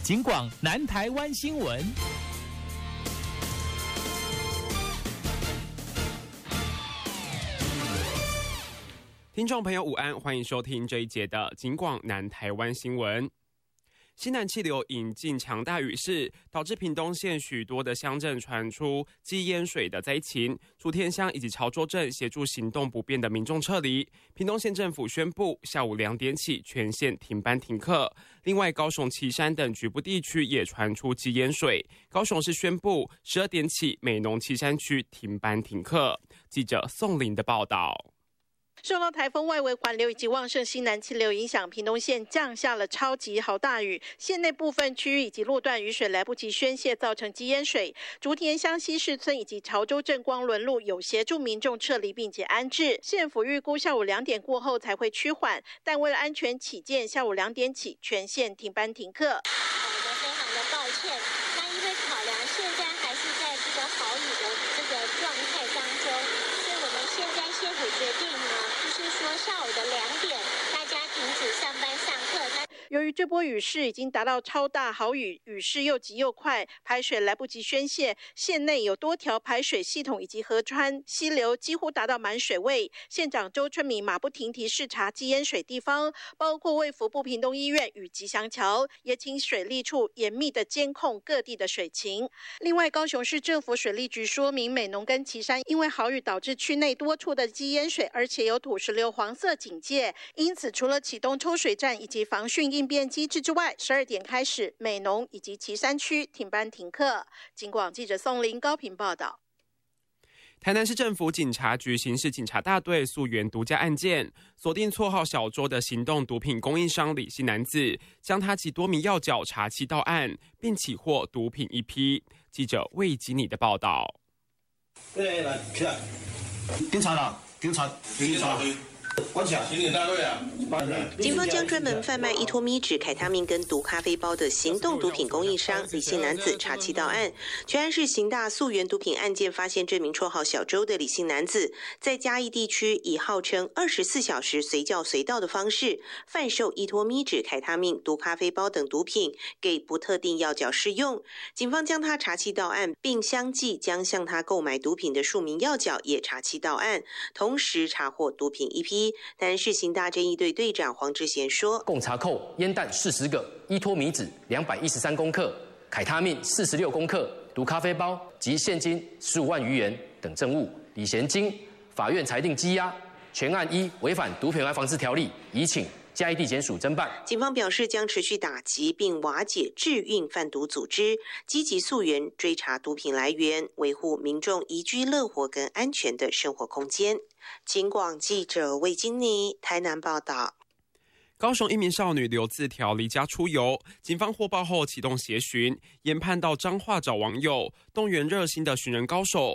警广南台湾新闻。 听众朋友午安，欢迎收听这一节的警广南台湾新闻。西南气流引进强大雨势，导致屏东县许多的乡镇传出积淹水的灾情。竹田乡以及潮州镇协助行动不便的民众撤离。屏东县政府宣布，下午2点起全县停班停课。另外，高雄旗山等局部地区也传出积淹水。高雄市宣布12点起美浓旗山区停班停课。记者宋林的报道。 受到台风外围环流以及旺盛西南气流影响，屏东县降下了超级豪大雨，县内部分区域以及路段雨水来不及宣泄，造成积淹水。竹田乡西市村以及潮州镇光仑路有协助民众撤离并且安置。县府预估下午2点过后才会趋缓，但为了安全起见，下午2点起全县停班停课。 我们非常的抱歉，那因为考量现在还是在这个豪雨的这个状态当中，所以我们现在县府决定呢，就是说下午的2点，大家停止上班上课。 由于这波雨势已经达到超大豪雨，雨势又急又快，排水来不及宣泄，县内有多条排水系统以及河川溪流几乎达到满水位。县长周春米马不停蹄视察积淹水地方，包括卫福部屏东医院与吉祥桥，也请水利处严密的监控各地的水情。另外，高雄市政府水利局说明，美浓跟旗山因为豪雨导致区内多处的积淹水，而且有土石流黄色警戒，因此除了启动抽水站以及防汛应变机制之外，12点开始，美浓以及旗山区停班停课。警广记者宋林高屏报道。 台南市政府警察局刑事警察大队溯源独家案件，锁定绰号小周的行动毒品供应商李姓男子，将他及多名要角查缉到案，并起获毒品1批。记者魏吉尼的报道。 来，起来！警察啦，警察！ 警方将专门贩卖依托咪酯、凯他命跟毒咖啡包的行动毒品供应商李姓男子查缉到案。全案市刑大溯源毒品案件发现，这名绰号小周的李姓男子，在嘉义地区以号称24小时随叫随到的方式，贩售依托咪酯、凯他命、毒咖啡包等毒品给不特定要角适用。警方将他查缉到案，并相继将向他购买毒品的数名要角也查缉到案，同时查获毒品1批。台南市刑大侦缉队队长黄志贤说， 共查扣烟弹40个，依托咪酯213公克，凯他命46公克，毒咖啡包及现金15万余元等证物。李贤经法院裁定羁押，全案依违反毒品危害防治条例，移请嘉义地检署侦办。 警方表示，将持续打击并瓦解制运贩毒组织，积极溯源追查毒品来源，维护民众宜居乐活跟安全的生活空间。警广记者魏金妮台南报道。 高雄一名少女留字条离家出游，警方获报后启动协寻，研判到彰化找网友，动员热心的寻人高手，